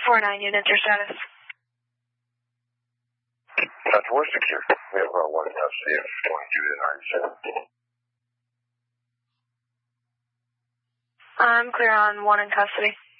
4-9 units, your status. That's we're secure. We have 1 in custody of 22 to 97. I'm clear on 1 in custody.